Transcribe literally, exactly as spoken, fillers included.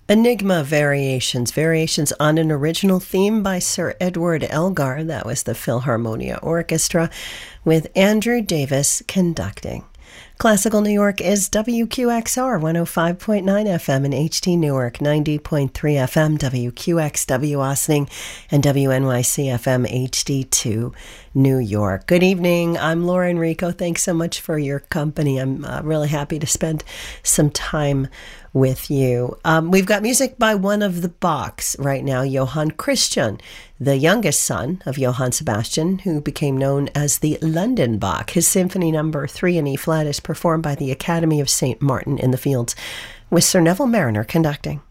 Enigma Variations, variations on an original theme by Sir Edward Elgar. That was the Philharmonia Orchestra with Andrew Davis conducting. Classical New York is W Q X R one oh five point nine F M and H T Newark ninety point three F M, W Q X W Ossining, and W N Y C F M H D two New York. Good evening. I'm Laura Enrico. Thanks so much for your company. I'm uh, really happy to spend some time with you. Um, we've got music by one of the Bachs right now, Johann Christian, the youngest son of Johann Sebastian, who became known as the London Bach. His Symphony Number three in E-flat is performed by the Academy of Saint Martin in the Fields, with Sir Neville Marriner conducting.